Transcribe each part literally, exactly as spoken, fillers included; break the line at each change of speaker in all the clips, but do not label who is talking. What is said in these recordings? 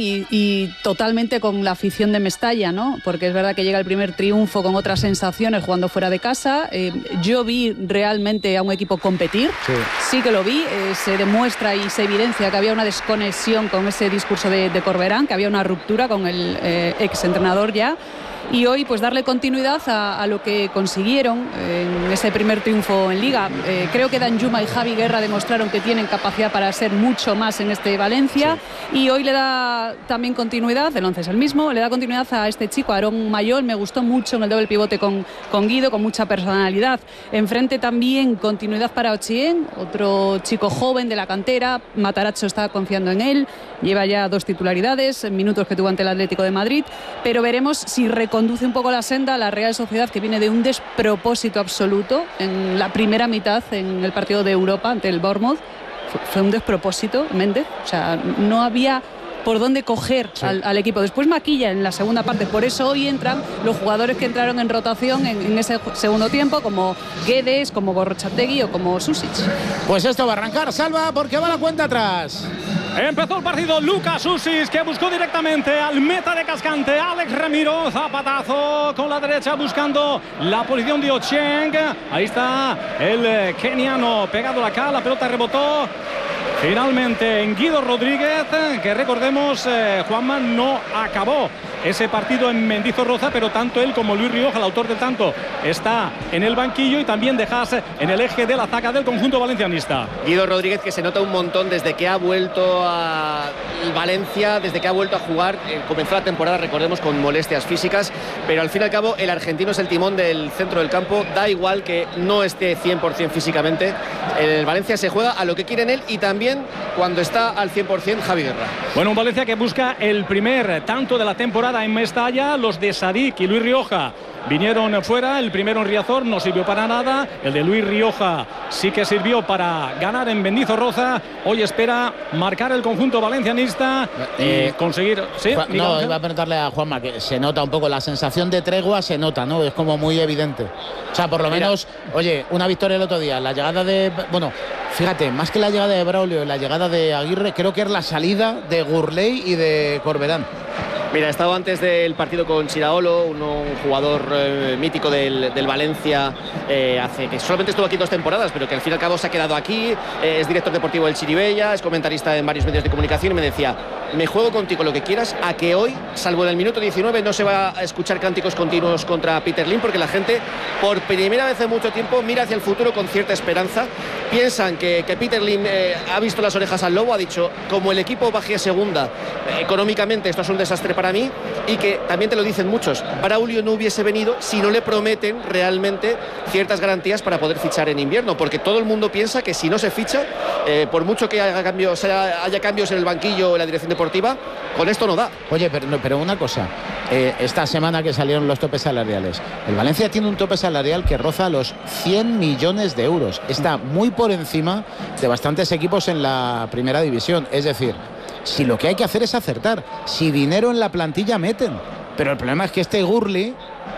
bien y, y totalmente con la afición de Mestalla, ¿no? Porque es verdad que llega el primer triunfo con otras sensaciones jugando fuera de casa. Eh, yo vi realmente a un equipo competir, sí, sí que lo vi. Eh, se demuestra y se evidencia que había una desconexión con ese discurso de, de Corberán, que había una ruptura con el eh, exentrenador ya. Y hoy pues darle continuidad a, a lo que consiguieron en ese primer triunfo en Liga. Eh, creo que Danjuma y Javi Guerra demostraron que tienen capacidad para ser mucho más en este Valencia, sí, y hoy le da también continuidad, el once es el mismo, le da continuidad a este chico, Aarón Mayol. Me gustó mucho en el doble pivote con, con Guido, con mucha personalidad. Enfrente también continuidad para Ochien, otro chico joven de la cantera. Matarazzo está confiando en él, lleva ya dos titularidades en minutos que tuvo ante el Atlético de Madrid, pero veremos si reconduce un poco la senda a la Real Sociedad, que viene de un despropósito absoluto en la primera mitad en el partido de Europa ante el Bournemouth. Fue, fue un despropósito, Méndez, o sea, no había por dónde coger, sí, al, al equipo. Después maquilla en la segunda parte, por eso hoy entran los jugadores que entraron en rotación en, en ese segundo tiempo, como Guedes, como Gorrotxategi o como Susic.
Pues esto va a arrancar, Salva, porque va la cuenta atrás.
Empezó el partido Lucas Susic, que buscó directamente al meta de Cascante, Alex Ramiro. Zapatazo con la derecha buscando la posición de Ocheng. Ahí está el keniano pegado acá, la pelota rebotó finalmente en Guido Rodríguez, que recordemos, eh, Juanma, no acabó ese partido en Mendizorroza, pero tanto él como Luis Rioja, el autor del tanto, está en el banquillo, y también dejas en el eje de la zaga del conjunto valencianista.
Guido Rodríguez, que se nota un montón desde que ha vuelto a Valencia, desde que ha vuelto a jugar. Eh, comenzó la temporada, recordemos, con molestias físicas, pero al fin y al cabo el argentino es el timón del centro del campo. Da igual que no esté cien por ciento físicamente, el Valencia se juega a lo que quiere en él, y también cuando está al cien por ciento Javi Guerra.
Bueno, un Valencia que busca el primer tanto de la temporada en Mestalla. Los de Sadik y Luis Rioja vinieron fuera. El primero en Riazor no sirvió para nada. El de Luis Rioja sí que sirvió para ganar en Mendizorroza. Hoy espera marcar el conjunto valencianista y eh, conseguir... ¿Sí?
Juan, no, iba a preguntarle a Juanma, que se nota un poco la sensación de tregua, se nota, ¿no? Es como muy evidente. O sea, por lo Mira. menos, oye, una victoria el otro día, la llegada de... Bueno, fíjate, más que la llegada de Braulio, la llegada de Aguirre, creo que es la salida de Gurley y de Corberán.
Mira, he estado antes del partido con Chiraolo, un, un jugador eh, mítico del, del Valencia, eh, hace que solamente estuvo aquí dos temporadas, pero que al fin y al cabo se ha quedado aquí. Eh, es director deportivo del Chirivella, es comentarista en varios medios de comunicación, y me decía: me juego contigo lo que quieras, a que hoy, salvo en el minuto diecinueve, no se va a escuchar cánticos continuos contra Peter Lim, porque la gente, por primera vez en mucho tiempo, mira hacia el futuro con cierta esperanza. Piensan que, que Peter Lim eh, ha visto las orejas al lobo, ha dicho: como el equipo baje a segunda, eh, económicamente esto es un desastre para mí, y que también te lo dicen muchos, Braulio no hubiese venido si no le prometen realmente ciertas garantías para poder fichar en invierno, porque todo el mundo piensa que si no se ficha, eh, por mucho que haya cambios, haya, haya cambios en el banquillo o en la dirección deportiva, con esto no da.
Oye, pero, pero una cosa, eh, esta semana que salieron los topes salariales, el Valencia tiene un tope salarial que roza los cien millones de euros, está muy por encima de bastantes equipos en la primera división. Es decir, si lo que hay que hacer es acertar, si dinero en la plantilla meten, pero el problema es que este Gurley,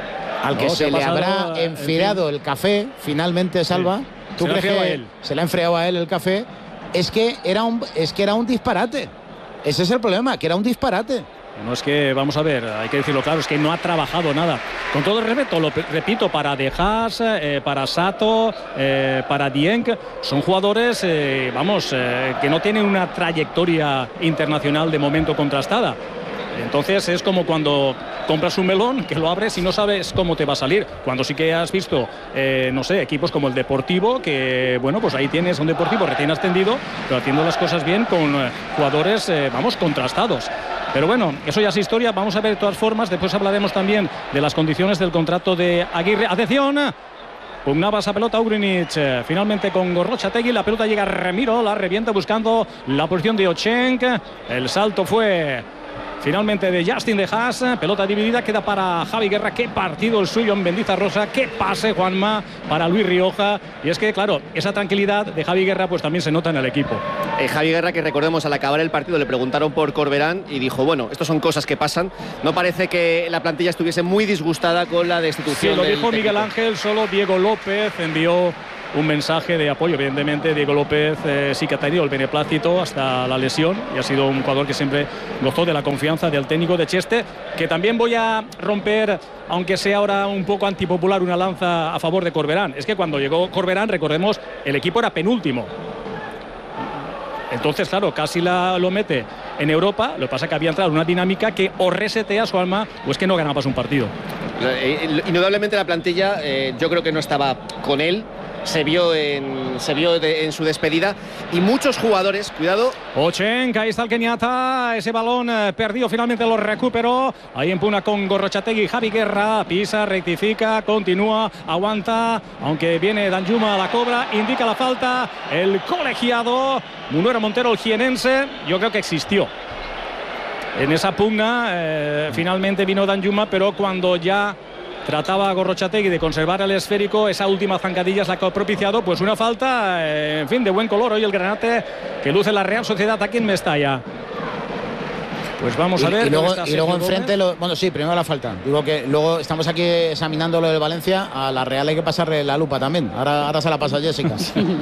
al que no, se le habrá enfriado el café, finalmente, Salva, sí. ¿Tú crees que se le ha enfriado a él el café? Es que era un, es que era un disparate. Ese es el problema, que era un disparate.
No, es que, vamos a ver, hay que decirlo claro, es que no ha trabajado nada. Con todo el respeto, lo repito, para De Haas, eh, para Sato, eh, para Dieng, son jugadores, eh, vamos, eh, que no tienen una trayectoria internacional de momento contrastada. Entonces es como cuando compras un melón, que lo abres y no sabes cómo te va a salir. Cuando sí que has visto, eh, no sé, equipos como el Deportivo, que, bueno, pues ahí tienes un Deportivo recién ascendido, pero haciendo las cosas bien con eh, jugadores, eh, vamos, contrastados. Pero bueno, eso ya es historia. Vamos a ver de todas formas. Después hablaremos también de las condiciones del contrato de Aguirre. ¡Atención! Pugnaba esa pelota Ugrinic, finalmente con Gorrotxategi, la pelota llega a Ramiro, la revienta buscando la posición de Ocheng. El salto fue finalmente de Justin de Haas, pelota dividida, queda para Javi Guerra. Qué partido el suyo en Mendizorroza, qué pase, Juanma, para Luis Rioja. Y es que, claro, esa tranquilidad de Javi Guerra pues también se nota en el equipo.
Eh, Javi Guerra, que recordemos, al acabar el partido le preguntaron por Corberán y dijo: bueno, estas son cosas que pasan. No parece que la plantilla estuviese muy disgustada con la destitución.
Sí, lo
del
dijo
técnico.
Miguel Ángel, solo Diego López envió un mensaje de apoyo. Evidentemente Diego López eh, sí que ha tenido el beneplácito hasta la lesión y ha sido un jugador que siempre gozó de la confianza del técnico de Cheste, que también voy a romper, aunque sea ahora un poco antipopular, una lanza a favor de Corberán. Es que cuando llegó Corberán, recordemos, el equipo era penúltimo. Entonces, claro, casi la, lo mete en Europa. Lo que pasa es que había entrado en una dinámica que o resetea su alma o es que no ganabas un partido.
Indudablemente la plantilla, eh, yo creo que no estaba con él. Se vio en, se vio de, en su despedida y muchos jugadores, cuidado.
Ochenka, ahí está el keniata, ese balón eh, perdido, finalmente lo recuperó. Ahí empuna con Gorrochategui, Javi Guerra, pisa, rectifica, continúa, aguanta, aunque viene Danjuma a la cobra, indica la falta, el colegiado, Munuera Montero, el jienense, yo creo que existió. En esa pugna, eh, finalmente vino Danjuma, pero cuando ya trataba a Gorrochategui de conservar el esférico, esa última zancadilla es la que ha propiciado pues una falta, eh, en fin, de buen color hoy el granate que luce la Real Sociedad aquí en Mestalla. Pues vamos
y,
a ver.
Y luego, y luego enfrente, lo, bueno, sí, primero la falta. Digo que luego estamos aquí examinando lo del Valencia, a la Real hay que pasarle la lupa también. Ahora, ahora se la pasa Jessica.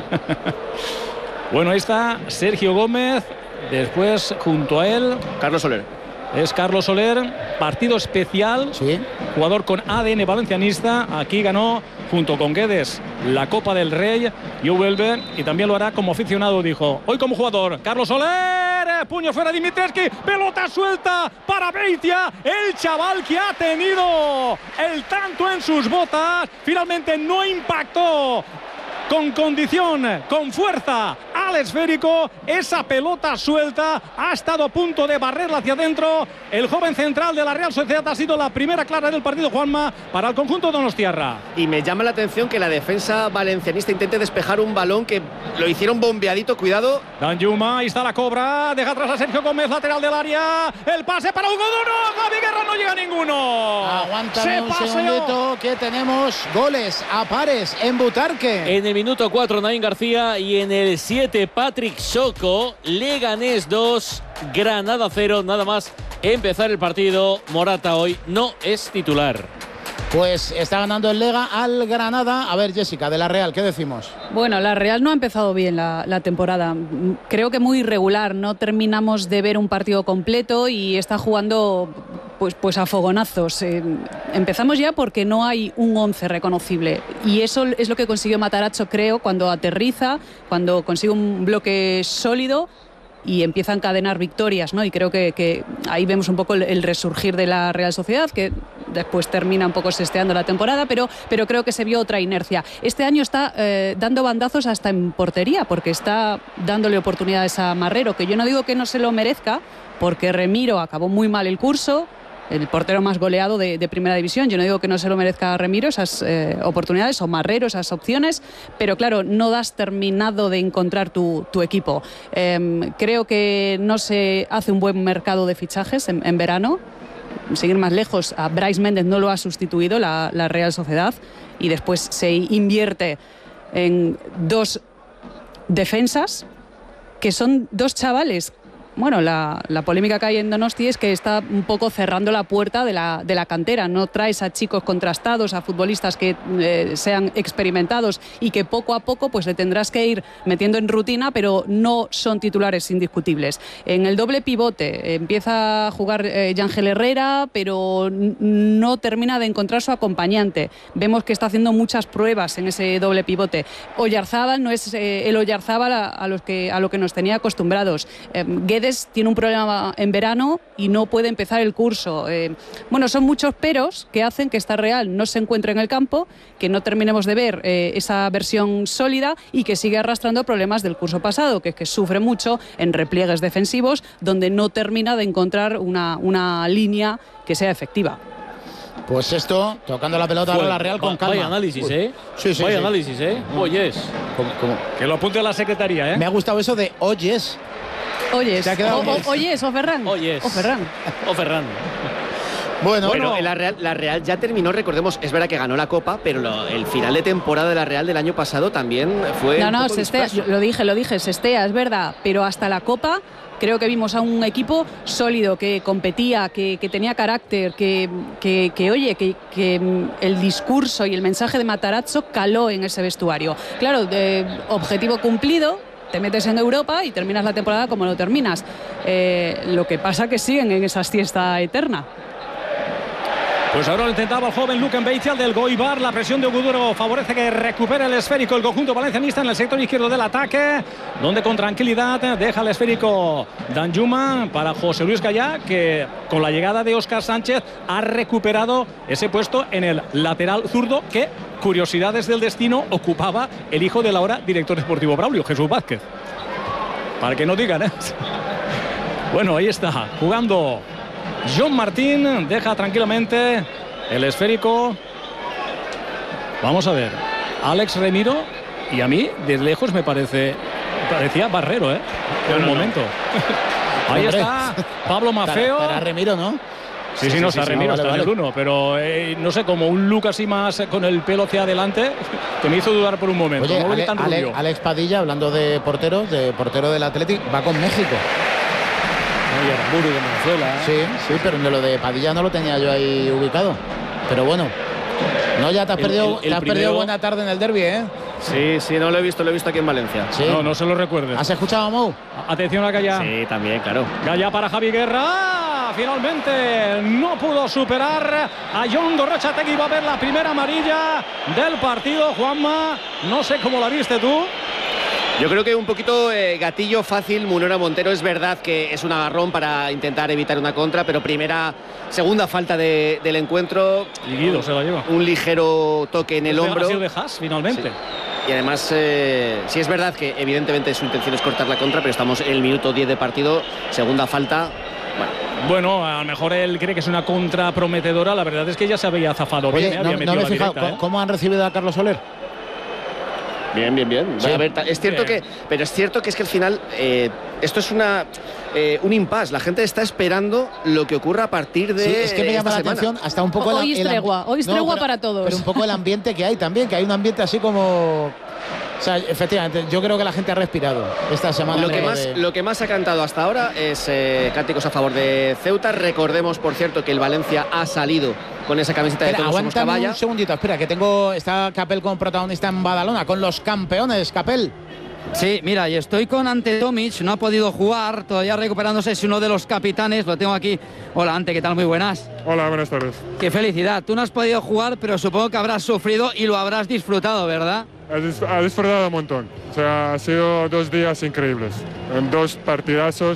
Bueno, ahí está Sergio Gómez, después junto a él
Carlos Soler.
Es Carlos Soler, partido especial,
¿sí?
Jugador con A D N valencianista. Aquí ganó junto con Guedes la Copa del Rey. Y vuelve y también lo hará como aficionado, dijo. Hoy como jugador, Carlos Soler, puño fuera Dimitrescu, pelota suelta para Beitia, el chaval que ha tenido el tanto en sus botas, finalmente no impactó con condición, con fuerza al esférico, esa pelota suelta ha estado a punto de barrerla hacia adentro. El joven central de la Real Sociedad ha sido la primera clara del partido, Juanma, para el conjunto donostiarra.
Y me llama la atención que la defensa valencianista intente despejar un balón que lo hicieron bombeadito, cuidado.
Danjuma, ahí está la cobra, deja atrás a Sergio Gómez, lateral del área, el pase para Hugo Duro, Javi Guerra, no llega ninguno.
Aguántame Se un paseó. segundito que tenemos goles a pares en Butarque.
En el minuto cuatro Naín García y en el siete Patrick Choco. Leganés dos, Granada cero. Nada más empezar el partido, Morata hoy no es titular.
Pues está ganando el Lega al Granada. A ver, Jessica, de la Real, ¿qué decimos?
Bueno, la Real no ha empezado bien la, la temporada. Creo que muy irregular. No terminamos de ver un partido completo y está jugando pues, pues a fogonazos. Eh, empezamos ya porque no hay un once reconocible. Y eso es lo que consiguió Matarazzo, creo, cuando aterriza, cuando consigue un bloque sólido y empieza a encadenar victorias, ¿no? Y creo que, que ahí vemos un poco el, el resurgir de la Real Sociedad, que después termina un poco sesteando la temporada, pero, pero creo que se vio otra inercia. Este año está eh, dando bandazos hasta en portería, porque está dándole oportunidades a Marrero, que yo no digo que no se lo merezca, porque Remiro acabó muy mal el curso, el portero más goleado de, de Primera División. Yo no digo que no se lo merezca a Remiro esas eh, oportunidades, o Marrero esas opciones, pero claro, no das terminado de encontrar tu, tu equipo. Eh, creo que no se hace un buen mercado de fichajes en, en verano. Seguir más lejos, a Brais Méndez no lo ha sustituido la, la Real Sociedad, y después se invierte en dos defensas que son dos chavales. Bueno, la, la polémica que hay en Donosti es que está un poco cerrando la puerta de la, de la cantera. No traes a chicos contrastados, a futbolistas que eh, sean experimentados y que poco a poco pues le tendrás que ir metiendo en rutina, pero no son titulares indiscutibles. En el doble pivote empieza a jugar eh, Yángel Herrera, pero no termina de encontrar su acompañante. Vemos que está haciendo muchas pruebas en ese doble pivote. Oyarzábal no es eh, el Oyarzábal a, a, los que, a lo que nos tenía acostumbrados. Eh, tiene un problema en verano y no puede empezar el curso. Eh, bueno, son muchos peros que hacen que esta Real no se encuentre en el campo, que no terminemos de ver eh, esa versión sólida y que sigue arrastrando problemas del curso pasado, que es que sufre mucho en repliegues defensivos, donde no termina de encontrar una, una línea que sea efectiva.
Pues esto, tocando la pelota ahora la Real con calma.
Vaya análisis, ¿eh?
Sí, sí,
Vaya
sí.
análisis, ¿eh? Oyes.
¿Cómo, cómo?
Que lo apunte a la secretaría, ¿eh?
Me ha gustado eso de oyes.
Oyes,
¿Te ha quedado
o, o, oyes, o Ferran.
Oyes.
O Ferran.
O Ferran.
Bueno,
bueno la, Real, la Real ya terminó, recordemos, es verdad que ganó la Copa, pero lo, el final de temporada de la Real del año pasado también fue.
No,
un
no,
poco
Sestea, lo dije, lo dije, Sestea, es verdad, pero hasta la Copa creo que vimos a un equipo sólido, que competía, que, que tenía carácter, que, que, que oye, que, que el discurso y el mensaje de Matarazzo caló en ese vestuario. Claro, de objetivo cumplido, te metes en Europa y terminas la temporada como lo terminas. Eh, lo que pasa que siguen en esa siesta eterna.
Pues ahora lo intentaba el joven Luken Beitia del Goibar. La presión de Oguduro favorece que recupere el esférico el conjunto valencianista en el sector izquierdo del ataque, donde con tranquilidad deja el esférico Danjuma para José Luis Gallá, que con la llegada de Óscar Sánchez ha recuperado ese puesto en el lateral zurdo que, curiosidades del destino, ocupaba el hijo del ahora director deportivo Braulio, Jesús Vázquez. Para que no digan, ¿eh? Bueno, ahí está, jugando John Martín, deja tranquilamente el esférico. Vamos a ver, Alex Remiro, y a mí desde lejos me parece parecía Barrero, ¿eh? Por un momento. No. Ahí está Pablo Maffeo.
Para, para Remiro, ¿no?
Sí, sí, sí, no está sí, Remiro, no, vale, está en vale. el uno, pero eh, no sé, como un look así más con el pelo hacia adelante, que me hizo dudar por un momento.
Oye,
no
Ale,
tan
Ale, Alex Padilla, hablando de porteros, de portero del Athletic, va con México.
De Venezuela.
Sí, sí, pero de lo de Padilla no lo tenía yo ahí ubicado. Pero bueno, no, ya te has, el, perdido, el, el te has primero... perdido buena tarde en el derbi, ¿eh?
Sí, sí, no lo he visto, lo he visto aquí en Valencia.
¿Sí? No, no se lo recuerdes.
¿Has escuchado a Mou?
Atención a Gallá.
Sí, también, claro.
Gallá para Javi Guerra. Finalmente no pudo superar a Jon Gorrotxategi. Va a ver la primera amarilla del partido. Juanma, no sé cómo la viste tú.
Yo creo que un poquito eh, gatillo fácil Munera Montero. Es verdad que es un agarrón para intentar evitar una contra, pero primera, segunda falta de, del encuentro.
Y Guido se la lleva.
Un ligero toque en el
pues
hombro.
Ha sido de Haas, finalmente.
Sí. Y además, eh, sí es verdad que evidentemente su intención es cortar la contra, pero estamos en el minuto diez de partido, segunda falta. Bueno.
Bueno, a lo mejor él cree que es una contra prometedora. La verdad es que ya se había zafado.
Oye,
bien,
no,
había
no me he fijado,
directa, ¿eh?
¿cómo han recibido a Carlos Soler?
Bien, bien, bien.
Sí.
A ver, es cierto
bien.
que, pero es cierto que es que al final eh, esto es una eh, un impasse. La gente está esperando lo que ocurra a partir de.
Sí, es que me llama la
semana.
atención hasta un poco.
Hoy
el,
es tregua, hoy es tregua
no, pero,
para todos.
Pero un poco el ambiente que hay también, que hay un ambiente así como. O sea, efectivamente, yo creo que la gente ha respirado esta semana.
Lo que,
de,
más,
de...
lo que más ha cantado hasta ahora es eh, cánticos a favor de Ceuta. Recordemos, por cierto, que el Valencia ha salido con esa camiseta
espera,
de Todos Somos Caballa.
Un segundito, espera, que tengo. Está Capel como protagonista en Badalona, con los campeones, Capel.
Sí, mira, y estoy con Ante Tomic, no ha podido jugar, todavía recuperándose, es uno de los capitanes, lo tengo aquí. Hola, Ante, ¿qué tal? Muy buenas.
Hola, buenas tardes.
Qué felicidad, tú no has podido jugar, pero supongo que habrás sufrido y lo habrás disfrutado, ¿verdad?
Ha disfrutado un montón, o sea, ha sido dos días increíbles, en dos partidazos.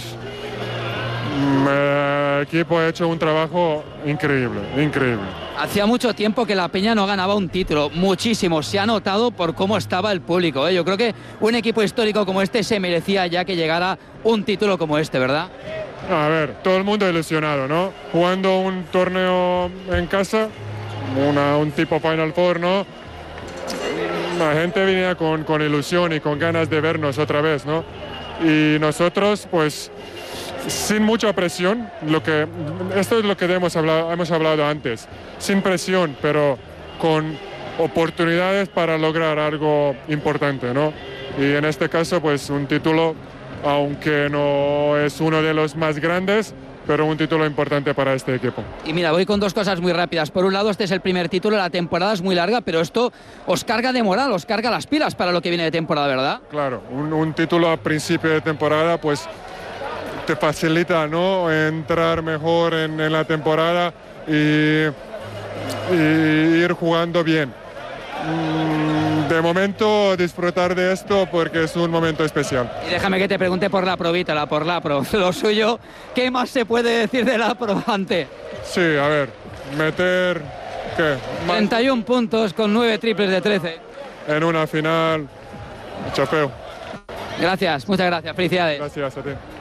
El equipo ha hecho un trabajo increíble, increíble.
Hacía mucho tiempo que la Peña no ganaba un título, muchísimo, se ha notado por cómo estaba el público, ¿eh? Yo creo que un equipo histórico como este se merecía ya que llegara un título como este, ¿verdad?
A ver, todo el mundo ilusionado, ¿no? Jugando un torneo en casa, una, un tipo Final Four, ¿no? La gente venía con, con ilusión y con ganas de vernos otra vez, ¿no? Y nosotros, pues, sin mucha presión, lo que, esto es lo que hemos hablado, hemos hablado antes, sin presión, pero con oportunidades para lograr algo importante, ¿no? Y en este caso, pues, un título, aunque no es uno de los más grandes, pero un título importante para este equipo.
Y mira, voy con dos cosas muy rápidas. Por un lado, este es el primer título, la temporada es muy larga, pero esto os carga de moral, os carga las pilas para lo que viene de temporada, ¿verdad?
Claro, un, un título a principio de temporada, pues te facilita, ¿no?, entrar mejor en, en la temporada y, y ir jugando bien. De momento disfrutar de esto porque es un momento especial.
Y déjame que te pregunte por la probita, la por la pro. Lo suyo, ¿qué más se puede decir de la pro, Ante?
Sí, a ver, meter ¿qué? Más
treinta y uno puntos con nueve triples de trece.
En una final, chapeo.
Gracias, muchas gracias, felicidades.
Gracias a ti.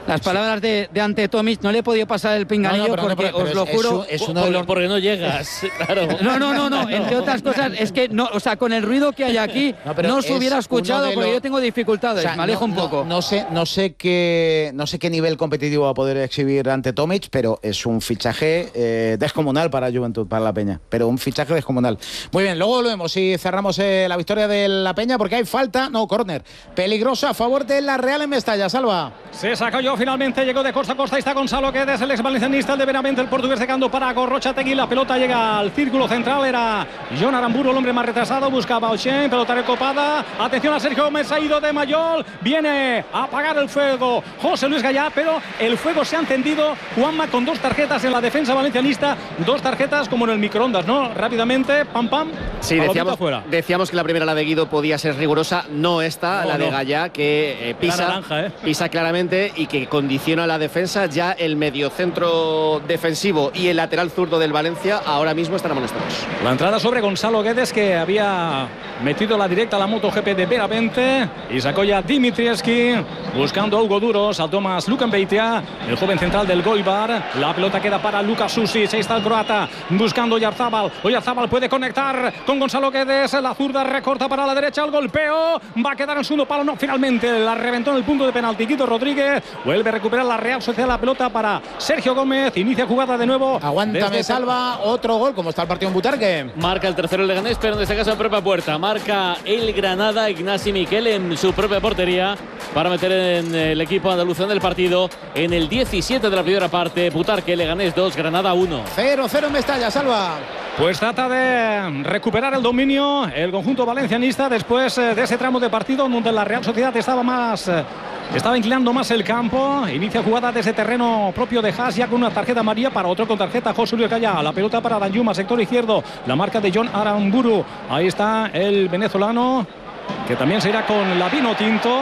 Las palabras de, de Ante Tomic, no le he podido pasar el pinganillo no, no, porque no, os lo
es,
juro.
Es, es uno de los...
Porque no llegas, claro.
No, no, no, no. Entre otras cosas, es que no, o sea, con el ruido que hay aquí, no, no os hubiera escuchado porque lo... yo tengo dificultades. O sea, me alejo
no,
un poco.
No, no sé, no sé qué, no sé qué nivel competitivo va a poder exhibir Ante Tomic, pero es un fichaje eh, descomunal para Juventud, para la Peña. Pero un fichaje descomunal. Muy bien, luego lo vemos y cerramos eh, la victoria de la Peña porque hay falta, no, córner peligrosa a favor de la Real en Mestalla. Salva.
Se sacó yo, finalmente llegó de costa a costa. Ahí está Gonzalo Guedes, el ex valencianista, el de Benavente, el portugués sacando para Gorrochategui. La pelota llega al círculo central. Era John Aramburu, el hombre más retrasado. Buscaba Ochen, pelota recopada. Atención a Sergio Gómez, ha ido de Mayol. Viene a apagar el fuego José Luis Gallá, pero el fuego se ha encendido, Juanma, con dos tarjetas en la defensa valencianista. Dos tarjetas como en el microondas, ¿no? Rápidamente, pam, pam.
Sí, decíamos, decíamos que la primera, la de Guido, podía ser rigurosa. No esta, no, la de no. Gallá, que eh, pisa, naranja, ¿eh? pisa claramente y que condiciona la defensa. Ya el mediocentro defensivo y el lateral zurdo del Valencia ahora mismo están amonestados.
La entrada sobre Gonzalo Guedes, que había metido la directa a la MotoGP de Benavente, y sacó ya Dimitrieski buscando a Hugo Duro. Saltó más Lukan Beitia, el joven central del Goibar. La pelota queda para Lucas Susic. Ahí está el croata buscando Oyarzábal. Oyarzábal puede conectar con Gonzalo Guedes. La zurda recorta para la derecha. El golpeo va a quedar en segundo palo. No, finalmente la reventó en el punto de penalti Guido Rodríguez. Vuelve a recuperar la Real Sociedad la pelota para Sergio Gómez. Inicia jugada de nuevo.
Aguántame, desde... Salva. Otro gol. ¿Cómo está el partido en Butarque?
Marca el tercero el Leganés, pero en este caso en propia puerta. Marca el Granada, Ignasi Miquel en su propia portería para meter en el equipo andaluz en el partido en el diecisiete de la primera parte. Butarque, Leganés dos, Granada uno.
cero cero en Mestalla, Salva.
Pues trata de recuperar el dominio el conjunto valencianista después de ese tramo de partido donde la Real Sociedad estaba más... Estaba inclinando más el campo. Inicia jugada desde terreno propio de Haas, ya con una tarjeta amarilla para otro con tarjeta José Luis Gallá. La pelota para Danjuma, sector izquierdo. La marca de John Aramburu. Ahí está el venezolano, que también se irá con la vino tinto.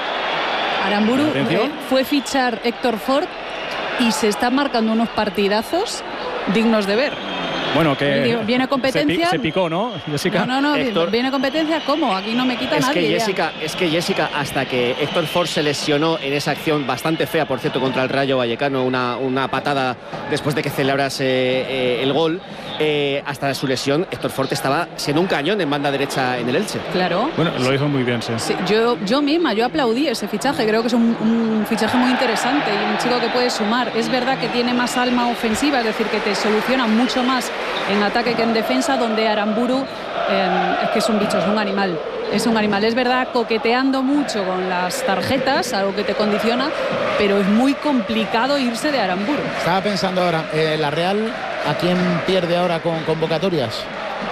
Aramburu eh, fue fichar Héctor Ford y se están marcando unos partidazos dignos de ver.
Bueno, que
viene competencia.
Se, pi, se picó, ¿no, Jessica?
No, no, no.
Héctor,
viene competencia. ¿Cómo? Aquí no me quita
es
nadie.
Que Jessica, es que Jessica, hasta que Héctor Ford se lesionó en esa acción bastante fea, por cierto, contra el Rayo Vallecano, una, una patada después de que celebrase eh, el gol, eh, hasta su lesión, Héctor Ford estaba siendo un cañón en banda derecha en el Elche.
Claro.
Bueno, lo hizo muy bien, sí.
sí yo, yo misma, yo aplaudí ese fichaje. Creo que es un, un fichaje muy interesante y un chico que puede sumar. Es verdad que tiene más alma ofensiva, es decir, que te soluciona mucho más en ataque que en defensa, donde Aramburu eh, es que es un bicho, es un animal. Es un animal, es verdad, coqueteando mucho con las tarjetas, algo que te condiciona, pero es muy complicado irse de Aramburu.
Estaba pensando ahora, eh, la Real, ¿a quién pierde ahora con convocatorias?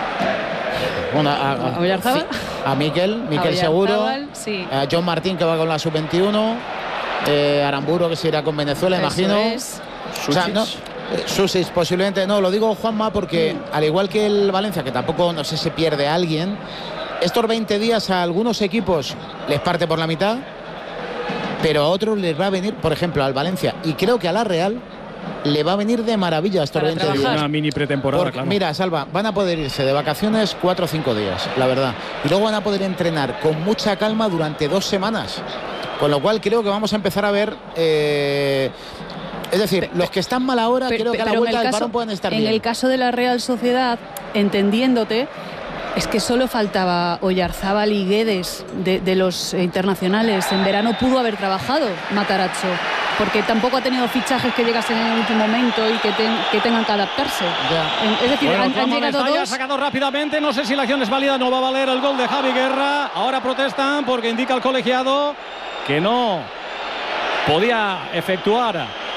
Bueno, a, a,
¿A, sí,
a Miquel, Miquel seguro,
sí.
A John Martín, que va con la sub veintiuno, eh, Aramburu, que se irá con Venezuela,
Eso
imagino.
Es.
O sea, no, Susis, posiblemente no, lo digo, Juanma, porque mm. al igual que el Valencia, que tampoco, no sé si pierde a alguien, estos veinte días a algunos equipos les parte por la mitad, pero a otros les va a venir, por ejemplo, al Valencia, y creo que a la Real le va a venir de maravilla estos
Para
veinte
trabajar.
días.
Una mini pretemporada,
Porque,
claro.
Mira, Salva, van a poder irse de vacaciones cuatro o cinco días, la verdad, y luego van a poder entrenar con mucha calma durante dos semanas, con lo cual creo que vamos a empezar a ver... Eh, Es decir, los que están mal ahora, pero, creo que a la vuelta del parón pueden estar
en
bien.
En el caso de la Real Sociedad, entendiéndote, es que solo faltaba Oyarzábal y Guedes de, de los internacionales. En verano pudo haber trabajado Matarazzo, porque tampoco ha tenido fichajes que llegasen en el último momento y que, ten, que tengan que adaptarse.
Ya.
Es decir,
bueno,
han, han llegado dos...
Ha sacado rápidamente, no sé si la acción es válida, no va a valer el gol de Javi Guerra. Ahora protestan porque indica el colegiado que no podía efectuar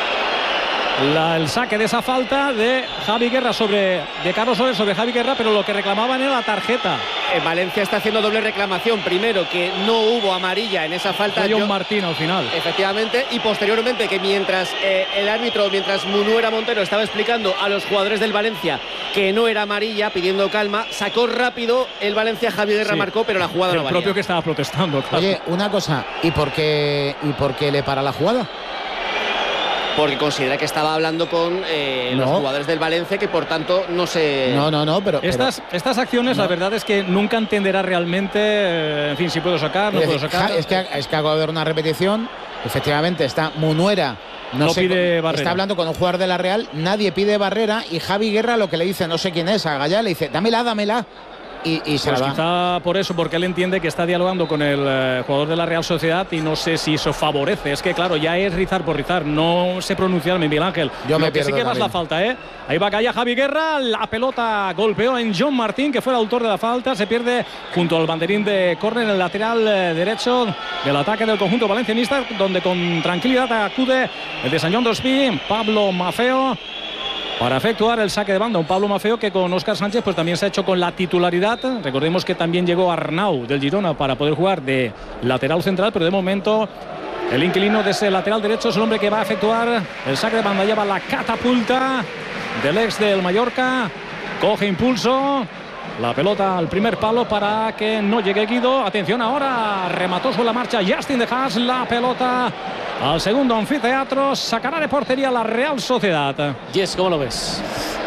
La, el saque de esa falta de Javi Guerra sobre de Carlos Soler sobre Javi Guerra, pero lo que reclamaban era la tarjeta.
En Valencia está haciendo doble reclamación. Primero, que no hubo amarilla en esa falta.
Fue John Martín al final.
Efectivamente, y posteriormente que mientras eh, el árbitro, mientras Munuera Montero estaba explicando a los jugadores del Valencia que no era amarilla, pidiendo calma, sacó rápido el Valencia, Javi Guerra sí. marcó, pero la jugada
el
no valía.
El propio que estaba protestando, claro.
Oye, una cosa, ¿y por qué, y por qué le para la jugada?
porque considera que estaba hablando con eh, no. los jugadores del Valencia, que por tanto no se...
No, no, no, pero...
Estas,
pero,
estas acciones, no. la verdad es que nunca entenderá realmente, eh, en fin, si puedo sacar, no
es,
puedo sacar.
Es que, es que acabo de ver una repetición, efectivamente está Munuera, no,
no
sé,
pide barrera.
Está hablando con un jugador de la Real, nadie pide barrera, y Javi Guerra lo que le dice, no sé quién es, a Gallá le dice, dámela, dámela. Y, y se
pues
la va.
Quizá por eso, porque él entiende que está dialogando con el eh, jugador de la Real Sociedad y no sé si eso favorece. Es que claro, ya es rizar por rizar, no sé pronunciarme, Miguel Ángel.
Yo
Lo
me
que sí que vas la falta, ¿eh? Ahí va Gallá, Javi Guerra, la pelota golpeó en John Martín, que fue el autor de la falta, se pierde junto al banderín de córner en el lateral eh, derecho del ataque del conjunto valencianista, donde con tranquilidad acude el de San John d'Ospí, Pablo Maffeo, para efectuar el saque de banda. Un Pablo Maffeo que con Óscar Sánchez pues también se ha hecho con la titularidad. Recordemos que también llegó Arnau del Girona para poder jugar de lateral central, pero de momento el inquilino de ese lateral derecho es el hombre que va a efectuar el saque de banda. Lleva la catapulta del ex del Mallorca, coge impulso, la pelota al primer palo para que no llegue Guido. Atención, ahora remató sobre la marcha Justin de Haas, la pelota al segundo anfiteatro, sacará de portería la Real Sociedad.
Jess, ¿cómo lo ves?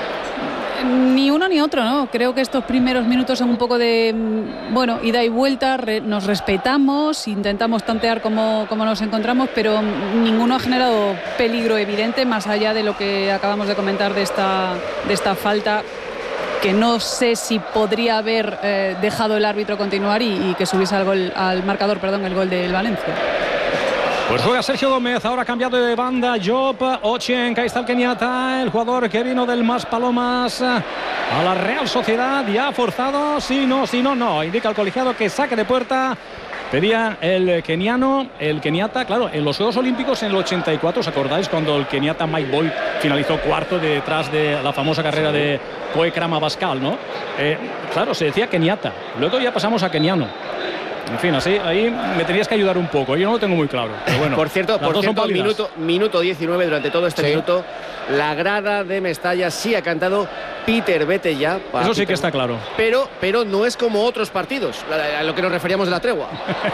Ni uno ni otro, ¿no? Creo que estos primeros minutos son un poco de, bueno, ida y vuelta, re, nos respetamos, intentamos tantear como, como nos encontramos, pero ninguno ha generado peligro evidente, más allá de lo que acabamos de comentar de esta, de esta falta, que no sé si podría haber eh, dejado el árbitro continuar y, y que subiese al, gol, al marcador, perdón, el gol del Valencia.
Pues juega Sergio Gómez, ahora cambiado de banda, Job Ochen, ahí está el keniata, el jugador que vino del Mas Palomas a la Real Sociedad, ya forzado, sí, no, sí, no, no, indica el colegiado que saque de puerta. Pedía el keniano, el keniata, claro, en los Juegos Olímpicos en el ochenta y cuatro, ¿os acordáis? Cuando el keniata Mike Boyd finalizó cuarto detrás de la famosa carrera de Koe Krama Bascal, ¿no? Eh, claro, se decía keniata, luego ya pasamos a keniano. En fin, así, ahí me tenías que ayudar un poco. Yo no lo tengo muy claro. Pero bueno,
por cierto, por cierto minuto, minuto diecinueve, durante todo este sí. minuto, la grada de Mestalla sí ha cantado Peter, vete ya.
Eso sí
Peter,
que está claro.
Pero, pero no es como otros partidos, a, a lo que nos referíamos de la tregua.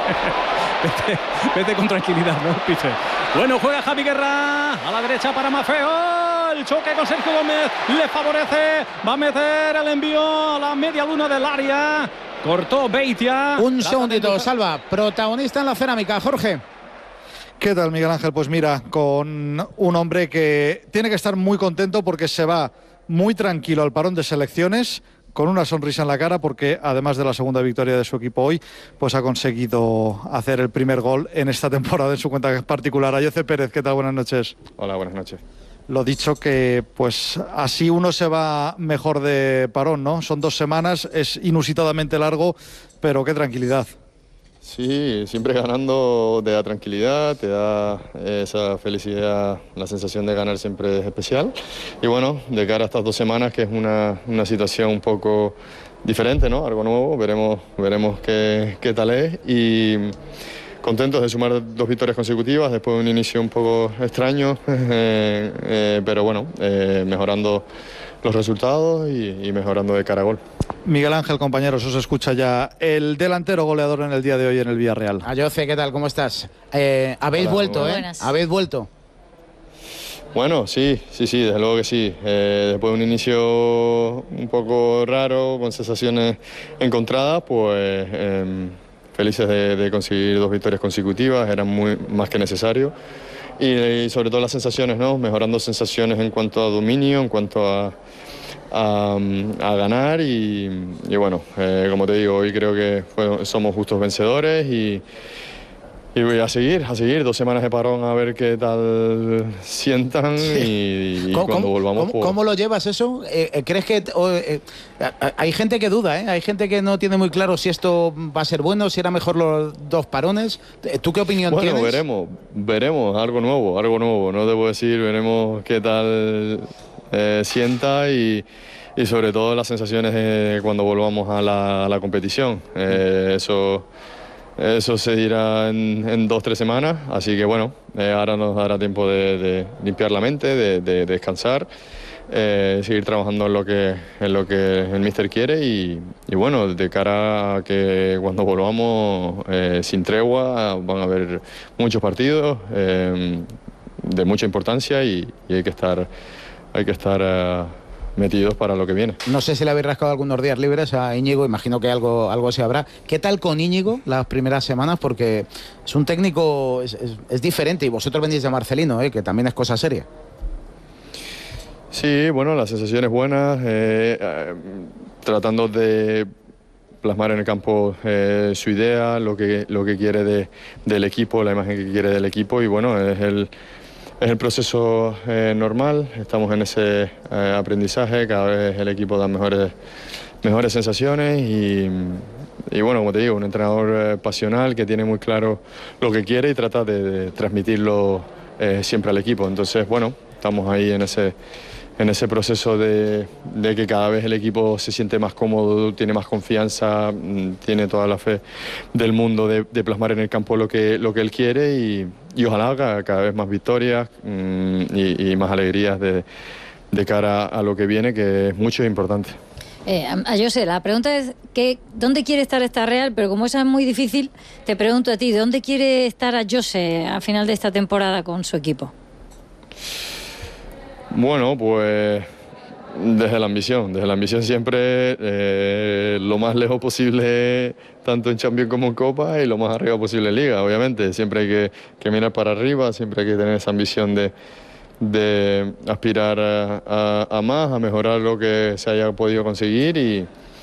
vete, vete con tranquilidad, ¿no, Peter? Bueno, juega Javi Guerra a la derecha para Maffeo. El choque con Sergio Gómez le favorece. Va a meter el envío a la media luna del área. Cortó Beitia.
Un segundito, Salva. Protagonista en la cerámica, Jorge.
¿Qué tal, Miguel Ángel? Pues mira, con un hombre que tiene que estar muy contento porque se va muy tranquilo al parón de selecciones, con una sonrisa en la cara, porque además de la segunda victoria de su equipo hoy, pues ha conseguido hacer el primer gol en esta temporada en su cuenta particular. Ayoce Pérez, ¿qué tal? Buenas noches.
Hola, buenas noches.
Lo dicho, que pues así uno se va mejor de parón, ¿no? Son dos semanas, es inusitadamente largo, pero qué tranquilidad.
Sí, siempre ganando te da tranquilidad, te da esa felicidad, la sensación de ganar siempre es especial. Y bueno, de cara a estas dos semanas, que es una, una situación un poco diferente, ¿no? Algo nuevo, veremos, veremos qué, qué tal es. Y contentos de sumar dos victorias consecutivas después de un inicio un poco extraño, eh, eh, pero bueno, eh, mejorando los resultados y, y mejorando de cara a gol.
Miguel Ángel, compañeros, os escucha ya el delantero goleador en el día de hoy en el Villarreal.
Ayoce, ¿qué tal? ¿Cómo estás? Eh, habéis
Hola,
vuelto, ¿eh?
Buenas.
Habéis vuelto.
Bueno, sí, sí, sí, desde luego que sí. Eh, después de un inicio un poco raro, con sensaciones encontradas, pues eh, felices de, de conseguir dos victorias consecutivas, eran muy más que necesario. Y, y sobre todo las sensaciones, ¿no? Mejorando sensaciones en cuanto a dominio, en cuanto a, a, a ganar y, y bueno, eh, como te digo, hoy creo que fue, somos justos vencedores y, y voy a seguir, a seguir, dos semanas de parón a ver qué tal sientan y, y cuando
¿Cómo,
volvamos...
¿cómo,
pues...
¿Cómo lo llevas eso? Eh, ¿Crees que...? O, eh, hay gente que duda, ¿eh? Hay gente que no tiene muy claro si esto va a ser bueno, si era mejor los dos parones. ¿Tú qué opinión
bueno,
tienes?
Bueno, veremos, veremos, algo nuevo, algo nuevo, no debo decir, veremos qué tal eh, sienta y, y sobre todo las sensaciones de cuando volvamos a la, a la competición. Eh, eso... Eso se dirá en, en dos, tres semanas, así que bueno, eh, ahora nos dará tiempo de, de limpiar la mente, de, de, de descansar, eh, seguir trabajando en lo que, en lo que el míster quiere y, y bueno, de cara a que cuando volvamos eh, sin tregua van a haber muchos partidos, eh, de mucha importancia y, y hay que estar, hay que estar uh, metidos para lo que viene.
No sé si le habéis rascado algunos días libres a Íñigo, imagino que algo, algo se habrá. ¿Qué tal con Íñigo las primeras semanas? Porque es un técnico, es, es, es diferente y vosotros venís de Marcelino, ¿eh? Que también es cosa seria.
Sí, bueno, la sensación es buena, eh, eh, tratando de plasmar en el campo eh, su idea, lo que, lo que quiere de, del equipo, la imagen que quiere del equipo y bueno, es el, es el proceso eh, normal, estamos en ese eh, aprendizaje, cada vez el equipo da mejores, mejores sensaciones y, y bueno, como te digo, un entrenador eh, pasional que tiene muy claro lo que quiere y trata de, de transmitirlo eh, siempre al equipo, entonces bueno, estamos ahí en ese... en ese proceso de, de que cada vez el equipo se siente más cómodo, tiene más confianza, tiene toda la fe del mundo de, de plasmar en el campo lo que, lo que él quiere y, y ojalá cada, cada vez más victorias mmm, y, y más alegrías de, de cara a lo que viene, que es mucho e importante.
Eh, a José, la pregunta es que, ¿dónde quiere estar esta Real? Pero como esa es muy difícil, te pregunto a ti, ¿dónde quiere estar a José al final de esta temporada con su equipo?
Bueno, pues desde la ambición, desde la ambición siempre eh, lo más lejos posible, tanto en Champions como en Copa y lo más arriba posible en Liga, obviamente. Siempre hay que, que mirar para arriba, siempre hay que tener esa ambición de, de aspirar a, a, a más, a mejorar lo que se haya podido conseguir y,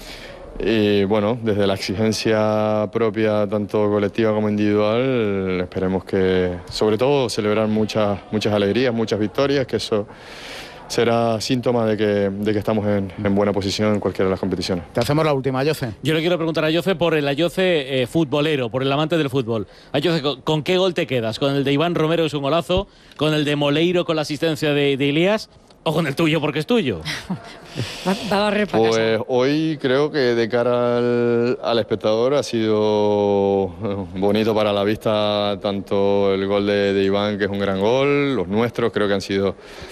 y bueno, desde la exigencia propia, tanto colectiva como individual, esperemos que, sobre todo, celebrar muchas, muchas alegrías, muchas victorias, que eso será síntoma de que, de que estamos en, en buena posición en cualquiera de las competiciones.
Te hacemos la última, Ayoce.
Yo le quiero preguntar a Ayoce por el Ayoce eh, futbolero, por el amante del fútbol. Ayoce, ¿con, ¿con qué gol te quedas? ¿Con el de Iván Romero, que es un golazo? ¿Con el de Moleiro con la asistencia de, de Elías? ¿O con el tuyo porque es tuyo?
Va a barrer para
Pues
casa.
hoy creo que de cara al, al espectador ha sido bonito para la vista, tanto el gol de, de Iván, que es un gran gol, los nuestros creo que han sido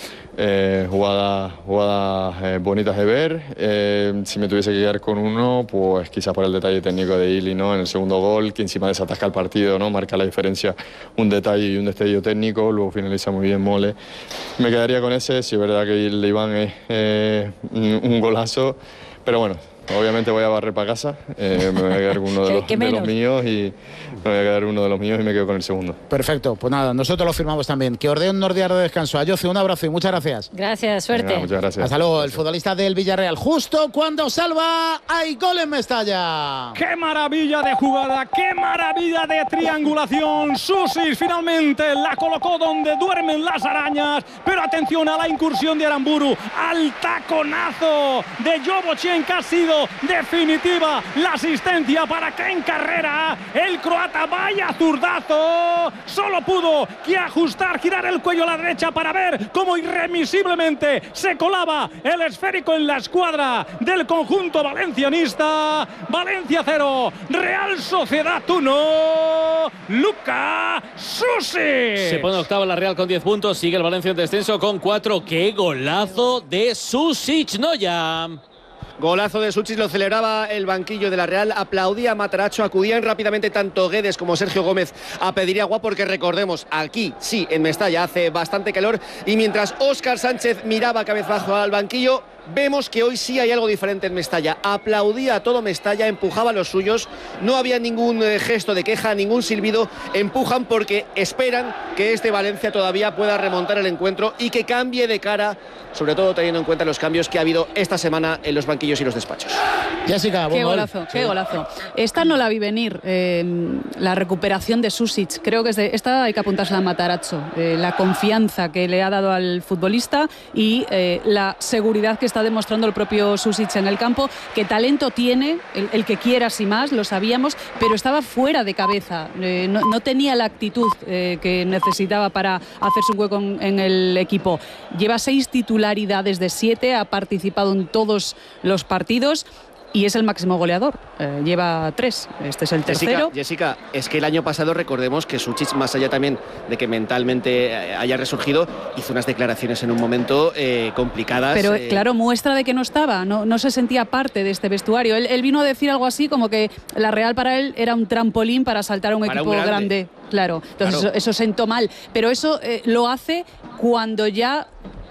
eh, jugadas, jugadas eh, bonitas de ver. Eh, si me tuviese que quedar con uno, pues quizás por el detalle técnico de Ili, ¿no? En el segundo gol, que encima desatasca el partido, ¿no? Marca la diferencia, un detalle y un destello técnico, luego finaliza muy bien Mole. Me quedaría con ese, si es verdad que el de Iván es eh, un golazo, pero bueno, obviamente voy a barrer para casa, eh, me voy a quedar con uno de los, de los míos y me voy a quedar uno de los míos y me quedo con el segundo.
Perfecto, pues nada, nosotros lo firmamos también. Que os dé un días de descanso. Ayoce, un abrazo y muchas gracias.
Gracias, suerte.
Venga, muchas gracias.
Hasta luego, el futbolista del Villarreal. Justo cuando salva, hay gol en Mestalla.
¡Qué maravilla de jugada! ¡Qué maravilla de triangulación! Susis finalmente la colocó donde duermen las arañas. Pero atención a la incursión de Aramburu, al taconazo de Jovochen, que ha sido definitiva la asistencia para que en carrera el croata, vaya zurdazo, solo pudo que ajustar, girar el cuello a la derecha para ver cómo irremisiblemente se colaba el esférico en la escuadra del conjunto valencianista. Valencia cero, Real Sociedad uno, Luka Susic.
Se pone octava la Real con diez puntos, sigue el Valencia en descenso con cuatro. ¡Qué golazo de Susic, Noya!
Golazo de Susic, lo celebraba el banquillo de la Real, aplaudía Mataracho, acudían rápidamente tanto Guedes como Sergio Gómez a pedir agua, porque recordemos, aquí sí, en Mestalla hace bastante calor, y mientras Óscar Sánchez miraba cabizbajo al banquillo, vemos que hoy sí hay algo diferente en Mestalla. Aplaudía a todo Mestalla, empujaba a los suyos, no había ningún eh, gesto de queja, ningún silbido, empujan porque esperan que este Valencia todavía pueda remontar el encuentro y que cambie de cara, sobre todo teniendo en cuenta los cambios que ha habido esta semana en los banquillos y los despachos.
Jessica,
qué
gol.
golazo, qué
sí.
golazo. Esta no la vi venir, eh, la recuperación de Susic. Creo que es de, esta hay que apuntarse a Matarazzo, eh, la confianza que le ha dado al futbolista y eh, la seguridad que está demostrando el propio Susic en el campo. Que talento tiene, el, el que quieras y más, lo sabíamos, pero estaba fuera de cabeza, eh, no, no tenía la actitud eh, que necesitaba para hacerse un hueco en, en el equipo. Lleva seis titularidades de siete, ha participado en todos los partidos. y es el máximo goleador. Eh, lleva tres, este es el tercero.
Jessica, Jessica, es que el año pasado recordemos que Suchich, más allá también de que mentalmente haya resurgido, hizo unas declaraciones en un momento eh, complicadas.
Pero
eh...
claro, muestra de que no estaba, no, no se sentía parte de este vestuario. Él, él vino a decir algo así como que la Real para él era un trampolín para saltar a un
para
equipo
un grande.
grande. Claro, entonces
claro.
Eso, eso sentó mal. Pero eso eh, lo hace cuando ya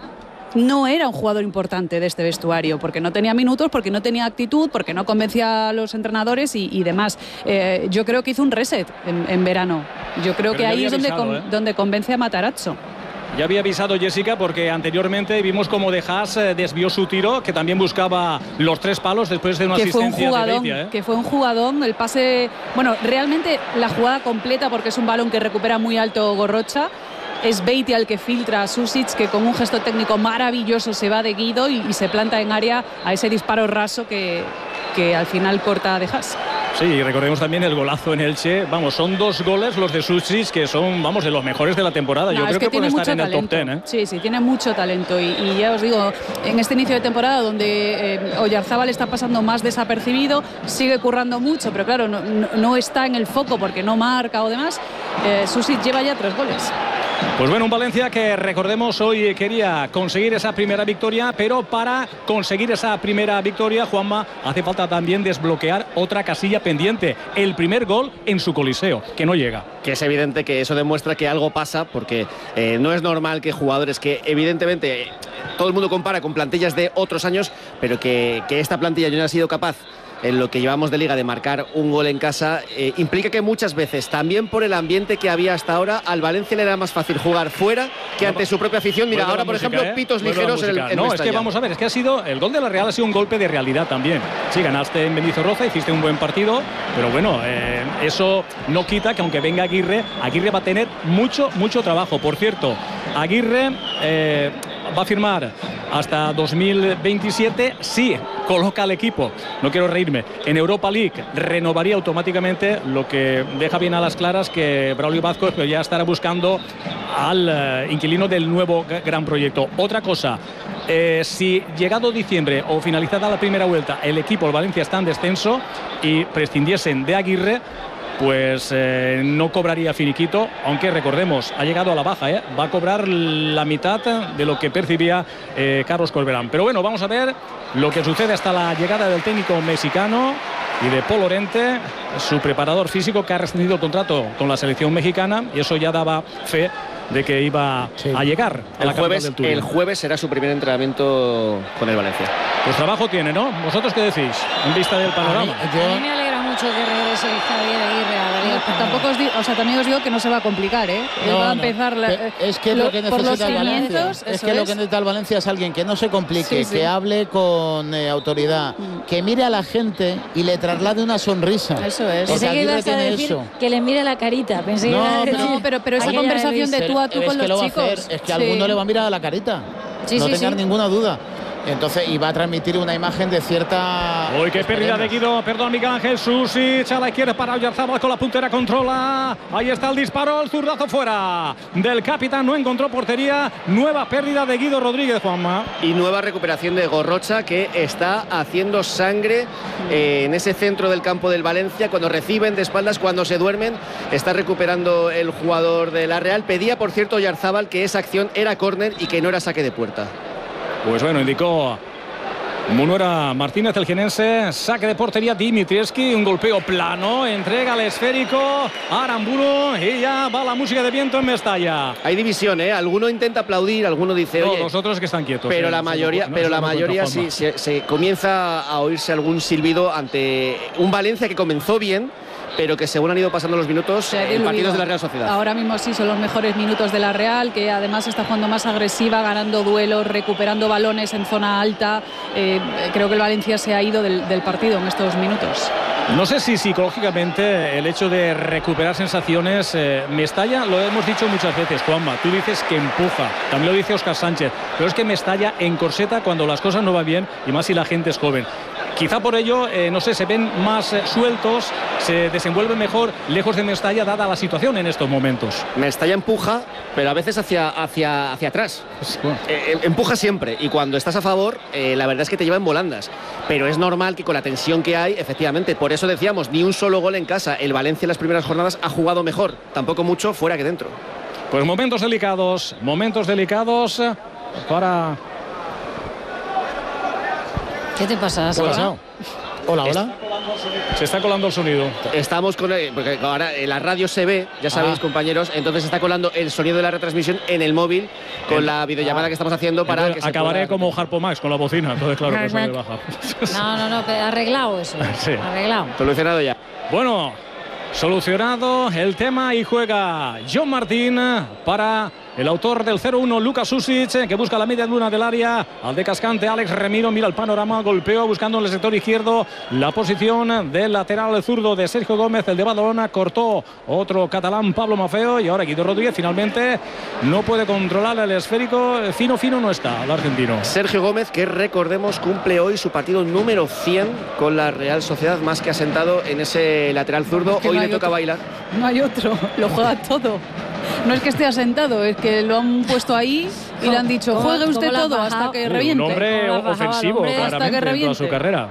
no era un jugador importante de este vestuario, porque no tenía minutos, porque no tenía actitud, porque no convencía a los entrenadores y, y demás. Eh, yo creo que hizo un reset en, en verano. Yo creo
Pero
que ahí es donde,
avisado,
con,
¿eh?
donde convence a Matarazzo.
Ya había avisado Jessica porque anteriormente vimos cómo De Haas desvió su tiro, que también buscaba los tres palos después de una
que fue un
asistencia
jugadón,
de Beitia, ¿eh?
que fue un jugadón, el pase, bueno, realmente la jugada completa, porque es un balón que recupera muy alto Gorrocha. Es Beitia el que filtra a Susic, que con un gesto técnico maravilloso se va de Guido y, y se planta en área a ese disparo raso que, que al final corta a De Haas.
Sí, y recordemos también el golazo en Elche. Vamos, son dos goles los de Susic que son, vamos, de los mejores de la temporada.
No,
Yo creo
que,
que,
tiene
pueden
mucho
estar en
talento.
el top ten, ¿eh?
Sí, sí, tiene mucho talento. Y, y ya os digo, en este inicio de temporada donde eh, Oyarzábal está pasando más desapercibido, sigue currando mucho, pero claro, no, no, no está en el foco porque no marca o demás. Eh, Susic lleva ya tres goles.
Pues bueno, un Valencia que recordemos hoy quería conseguir esa primera victoria, pero para conseguir esa primera victoria, Juanma, hace falta también desbloquear otra casilla pendiente, el primer gol en su Coliseo, que no llega.
Que es evidente que eso demuestra que algo pasa, porque eh, no es normal que jugadores que evidentemente eh, todo el mundo compara con plantillas de otros años, pero que, que esta plantilla no ha sido capaz en lo que llevamos de liga de marcar un gol en casa, eh, implica que muchas veces, también por el ambiente que había hasta ahora, al Valencia le era más fácil jugar fuera que ante su propia afición. Mira, ahora por
música,
ejemplo,
¿eh?
pitos
Vuelve
ligeros en el en
No,
Mestalla.
es que vamos a ver, es que ha sido, el gol de la Real ha sido un golpe de realidad también. Sí, ganaste en Mendizorroza, hiciste un buen partido, pero bueno, eh, eso no quita que aunque venga Aguirre, Aguirre va a tener mucho, mucho trabajo. Por cierto, Aguirre eh, va a firmar hasta dos mil veintisiete, sí, coloca al equipo, no quiero reírme, en Europa League, renovaría automáticamente, lo que deja bien a las claras que Braulio Vázquez ya estará buscando al uh, inquilino del nuevo gran proyecto. Otra cosa, eh, si llegado diciembre o finalizada la primera vuelta el equipo, el Valencia, está en descenso y prescindiesen de Aguirre, pues eh, no cobraría finiquito, aunque recordemos, ha llegado a la baja, ¿eh? Va a cobrar la mitad de lo que percibía eh, Carlos Corberán. Pero bueno, vamos a ver lo que sucede hasta la llegada del técnico mexicano y de Paul Lorente, su preparador físico, que ha rescindido el contrato con la selección mexicana, y eso ya daba fe de que iba sí. a llegar a
el
la
jueves,
del Turín.
El jueves será su primer entrenamiento con el Valencia.
Pues trabajo tiene, ¿no? ¿Vosotros qué decís en vista del panorama?
A mí, yo... a mí me alegra mucho que regrese Javier Aguirre a la Liga Española.
Tampoco os digo, o sea, también os digo que no se va a complicar, ¿eh?
No,
Él va a
no.
empezar la,
es que lo, lo que necesita el Valencia es que
es.
lo que necesita el Valencia es alguien que no se complique,
sí, sí.
que hable con eh, autoridad, mm. que mire a la gente y le traslade una sonrisa.
Eso es.
Pensé que ibas a decir
eso.
que le mire la carita. Pensé
no,
que iba a
pero,
no, pero, pero esa conversación de tú a tú
es
con
que
los
lo
chicos.
Va a hacer, es que
sí.
alguno le va a mirar a la carita.
Sí,
no
sí,
tengas
sí.
ninguna duda. Entonces, y va a transmitir una imagen de cierta...
Uy, qué pérdida de Guido, perdón, Miguel Ángel. Susic a la izquierda para Oyarzábal con la puntera, controla. Ahí está el disparo, el zurdazo fuera del capitán, no encontró portería. Nueva pérdida de Guido Rodríguez, Juanma.
Y nueva recuperación de Gorrocha, que está haciendo sangre eh, en ese centro del campo del Valencia. Cuando reciben de espaldas, cuando se duermen, está recuperando el jugador de la Real. Pedía, por cierto, Oyarzábal que esa acción era córner y que no era saque de puerta.
Pues bueno, indicó Munuera Martínez, el jienense. Saque de portería Dimitrievski, un golpeo plano, entrega el esférico a Aramburu y ya va la música de viento en Mestalla.
Hay división, ¿eh? Alguno intenta aplaudir, alguno dice,
no,
oye...
los otros que están quietos.
Pero
¿eh?
la mayoría,
no,
pero la
no
mayoría sí, se, se comienza a oírse algún silbido ante un Valencia que comenzó bien, pero que según han ido pasando los minutos, en partidos de la Real Sociedad.
Ahora mismo sí son los mejores minutos de la Real, que además está jugando más agresiva, ganando duelos, recuperando balones en zona alta. Eh, creo que el Valencia se ha ido del, del partido en estos minutos.
No sé si psicológicamente el hecho de recuperar sensaciones, eh, Mestalla, lo hemos dicho muchas veces, Juanma, tú dices que empuja, también lo dice Óscar Sánchez, pero es que Mestalla encorseta cuando las cosas no van bien y más si la gente es joven. quizá por ello, eh, no sé, se ven más eh, sueltos, se desenvuelven mejor lejos de Mestalla, dada la situación en estos momentos.
Mestalla empuja, pero a veces hacia, hacia, hacia atrás. Bueno. Eh, empuja siempre, y cuando estás a favor, eh, la verdad es que te lleva en volandas. Pero es normal que con la tensión que hay, efectivamente, por eso decíamos, ni un solo gol en casa. El Valencia en las primeras jornadas ha jugado mejor, tampoco mucho fuera que dentro.
Pues momentos delicados, momentos delicados para...
¿Qué te pasa?
¿Qué ha pasado? Hola, hola.
Se está colando el sonido.
Estamos con... Porque ahora en la radio se ve, ya sabéis, ah. compañeros, entonces está colando el sonido de la retransmisión en el móvil con el, la videollamada ah. que estamos haciendo para entonces, que se
acabaré
pueda...
como Harpo Max con la bocina, entonces claro que eso me baja.
No, no, no, arreglado eso. Sí. Arreglado.
Solucionado ya.
Bueno, solucionado el tema y juega John Martín para el autor del cero uno, Lucas Susic, que busca la media luna del área. Al de cascante, Alex Remiro mira el panorama, golpeó buscando en el sector izquierdo la posición del lateral zurdo de Sergio Gómez, el de Badalona, cortó otro catalán, Pablo Maffeo, y ahora Guido Rodríguez finalmente no puede controlar el esférico. Fino, fino no está el argentino.
Sergio Gómez, que recordemos cumple hoy su partido número cien con la Real Sociedad, más que asentado en ese lateral zurdo. Hoy no le toca
otro.
bailar.
No hay otro, lo juega todo. No es que esté asentado, es que lo han puesto ahí y le han dicho, juegue usted todo hasta que reviente.
Un hombre ofensivo,
hombre,
claramente, en toda su carrera.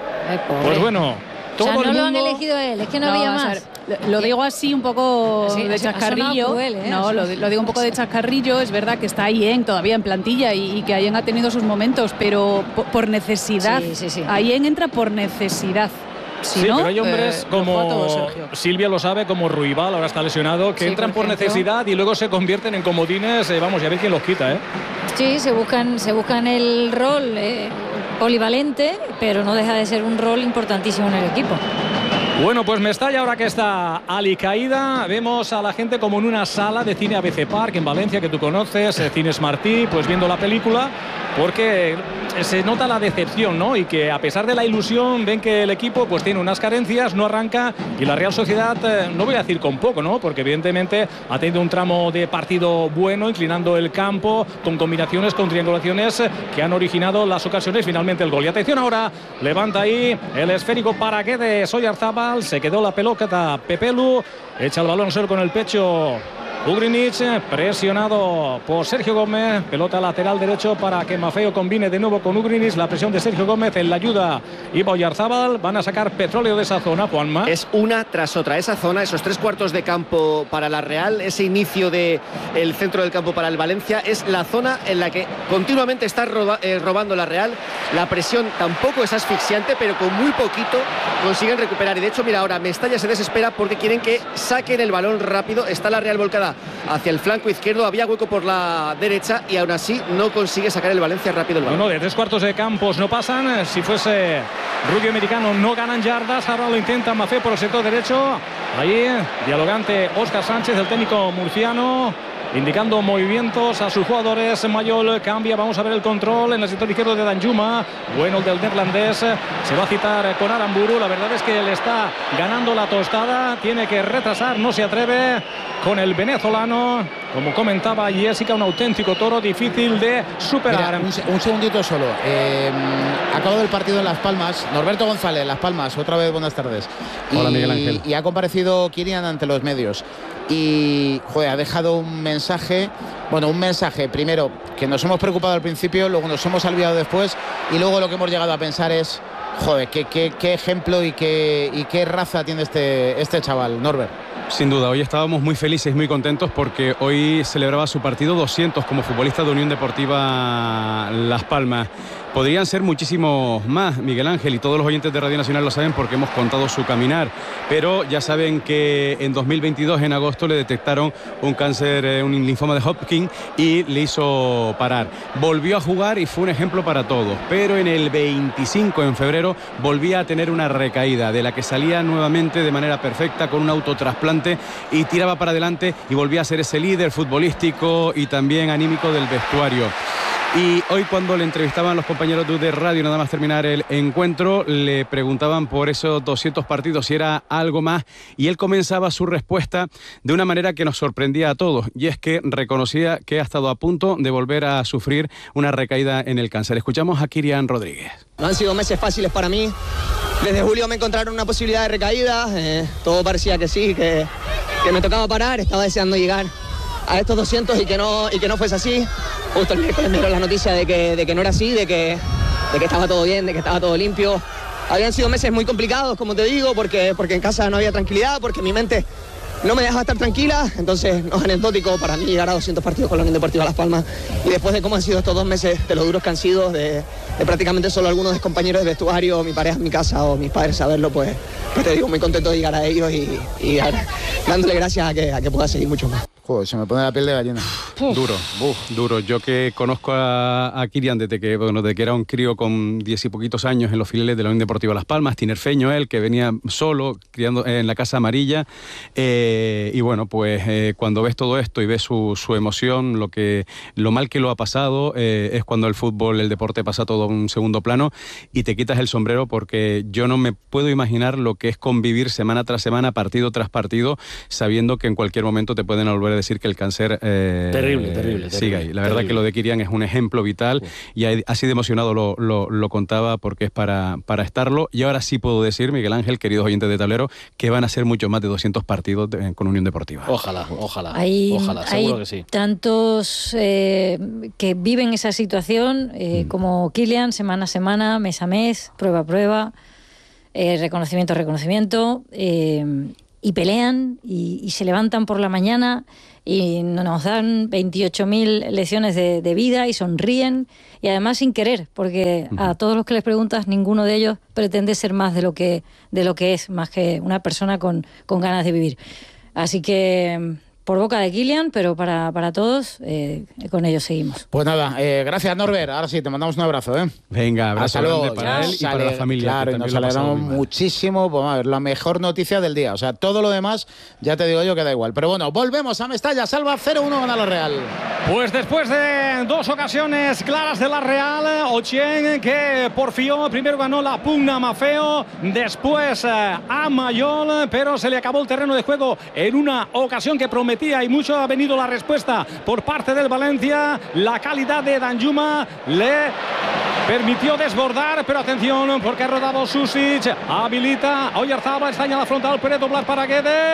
Pues bueno, todo
o sea, no
el mundo...
lo han elegido él, es que no, no había más.
Ver, lo digo así un poco sí, de chascarrillo. Cruel, ¿eh? No, lo, lo digo un poco de chascarrillo. Es verdad que está Ayen todavía en plantilla y, y que Ayen ha tenido sus momentos, pero por, por necesidad.
Sí, sí, sí.
Ayen entra por necesidad. Si
sí,
no,
pero hay hombres
eh,
como
todo,
Silvia lo sabe, como Ruibal, ahora está lesionado, que
sí,
entran por,
por
necesidad y luego se convierten en comodines, eh, vamos, y a ver quién los quita, ¿eh?
Sí, se buscan, se buscan el rol eh, polivalente, pero no deja de ser un rol importantísimo en el equipo.
Bueno, pues Mestalla, ahora que está alicaída, vemos a la gente como en una sala de cine A B C Park en Valencia, que tú conoces, eh, Cines Martí, pues viendo la película, porque se nota la decepción, ¿no? Y que a pesar de la ilusión ven que el equipo pues tiene unas carencias, no arranca, y la Real Sociedad, eh, no voy a decir con poco, ¿no? Porque evidentemente ha tenido un tramo de partido bueno, inclinando el campo, con combinaciones, con triangulaciones que han originado las ocasiones, finalmente el gol. Y atención ahora, levanta ahí el esférico para que de Oyarzábal, se quedó la pelota Pepelu, echa el balón solo con el pecho Ugrinic, presionado por Sergio Gómez, pelota lateral derecho para que Maffeo combine de nuevo con Ugrinic, la presión de Sergio Gómez, en la ayuda Iba Oyarzábal, van a sacar petróleo de esa zona, Juanma.
Es una tras otra, esa zona, esos tres cuartos de campo para la Real, ese inicio del centro del campo para el Valencia, es la zona en la que continuamente está roba, eh, robando la Real, la presión tampoco es asfixiante, pero con muy poquito consiguen recuperar, y de hecho mira ahora Mestalla se desespera porque quieren que saquen el balón rápido, está la Real volcada hacia el flanco izquierdo, había hueco por la derecha y aún así no consigue sacar el Valencia rápido el balón.
No, no, de tres cuartos de campos no pasan, si fuese rugby americano no ganan yardas, ahora lo intenta Maffeo por el sector derecho, ahí dialogante Óscar Sánchez, el técnico murciano, indicando movimientos a sus jugadores. Mayol cambia, vamos a ver el control en el sector izquierdo de Danjuma, bueno el del neerlandés, se va a citar con Aramburu, la verdad es que le está ganando la tostada, tiene que retrasar, no se atreve con el venezolano, como comentaba Jessica, un auténtico toro difícil de superar.
Mira, un, un segundito solo, eh, acabo del partido en Las Palmas, Norberto González, Las Palmas, otra vez buenas tardes.
Hola,
y,
Miguel Ángel.
Y ha comparecido Kirian ante los medios y joder, ha dejado un mensaje, bueno, un mensaje primero que nos hemos preocupado al principio, luego nos hemos olvidado después, y luego lo que hemos llegado a pensar es joder, qué, qué, qué ejemplo y qué, y qué raza tiene este, este chaval, Norbert.
Sin duda, hoy estábamos muy felices, muy contentos porque hoy celebraba su partido doscientos como futbolista de Unión Deportiva Las Palmas. Podrían ser muchísimos más, Miguel Ángel, y todos los oyentes de Radio Nacional lo saben porque hemos contado su caminar, pero ya saben que en dos mil veintidós, en agosto, le detectaron un cáncer, un linfoma de Hodgkin, y le hizo parar. Volvió a jugar y fue un ejemplo para todos, pero en el veinticinco, en febrero, volvía a tener una recaída de la que salía nuevamente de manera perfecta con un autotrasplante y tiraba para adelante y volvía a ser ese líder futbolístico y también anímico del vestuario. Y hoy cuando le entrevistaban los compañeros de Radio nada más terminar el encuentro, le preguntaban por esos doscientos partidos si era algo más, y él comenzaba su respuesta de una manera que nos sorprendía a todos, y es que reconocía que ha estado a punto de volver a sufrir una recaída en el cáncer. Escuchamos a Kylian Rodríguez.
No han sido meses fáciles para mí. Desde julio me encontraron una posibilidad de recaída, eh, todo parecía que sí, que, que me tocaba parar, estaba deseando llegar a estos doscientos y que no, y que no fuese así. Justo el miércoles me dieron la noticia de que, de que no era así, de que, de que estaba todo bien, de que estaba todo limpio. Habían sido meses muy complicados, como te digo, porque, porque en casa no había tranquilidad, porque mi mente no me dejaba estar tranquila. Entonces no es anecdótico para mí llegar a doscientos partidos con la Unión Deportiva Las Palmas, y después de cómo han sido estos dos meses, de lo duros que han sido, de, de prácticamente solo algunos de compañeros de vestuario, mi pareja en mi casa o mis padres saberlo, pues, pues te digo, muy contento de llegar a ellos y, y dándole gracias a que, a que pueda seguir mucho más.
Joder, se me pone la piel de gallina.
Uf. Duro, uf, duro. Yo que conozco a, a Kylian desde que, bueno, desde que era un crío con diez y poquitos años en los filiales de la Unión Deportiva Las Palmas, tinerfeño él, que venía solo, criando en la Casa Amarilla, eh, y bueno, pues eh, cuando ves todo esto y ves su, su emoción, lo que lo mal que lo ha pasado, eh, es cuando el fútbol, el deporte pasa todo a un segundo plano y te quitas el sombrero, porque yo no me puedo imaginar lo que es convivir semana tras semana, partido tras partido, sabiendo que en cualquier momento te pueden volver a decir que el cáncer eh,
terrible, terrible,
sigue
terrible,
ahí. La verdad
terrible.
que lo de Kylian es un ejemplo vital, sí. Y así de emocionado lo, lo, lo contaba, porque es para, para estarlo. Y ahora sí puedo decir, Miguel Ángel, queridos oyentes de Tablero, que van a ser mucho más de doscientos partidos de, con Unión Deportiva.
Ojalá, ojalá,
hay,
ojalá, seguro
hay
que sí.
Tantos eh, que viven esa situación, eh, mm. como Kylian, semana a semana, mes a mes, prueba a prueba, eh, reconocimiento a reconocimiento, eh, y pelean y, y se levantan por la mañana y nos dan veintiocho mil lecciones de, de vida y sonríen, y además sin querer, porque uh-huh. a todos los que les preguntas, ninguno de ellos pretende ser más de lo que, de lo que es, más que una persona con, con ganas de vivir. Así que por boca de Kylian, pero para, para todos, eh, con ellos seguimos.
Pues nada, eh, gracias Norbert, ahora sí, te mandamos un abrazo. ¿eh?
Venga, abrazo grande para
Chao.
él y Sale, para la familia.
Claro, y nos alegramos muchísimo, pues a ver, la mejor noticia del día, o sea, todo lo demás, ya te digo yo que da igual. Pero bueno, volvemos a Mestalla, Salva cero uno, gana la Real.
Pues después de dos ocasiones claras de la Real, Ochien que porfió, primero ganó la pugna a Mafeo, después a Mayol, pero se le acabó el terreno de juego en una ocasión que prometía, y mucho ha venido la respuesta por parte del Valencia. La calidad de Danjuma le permitió desbordar, pero atención, porque ha rodado Susic, habilita a Oyarzabal, estaña la frontal, puede doblar para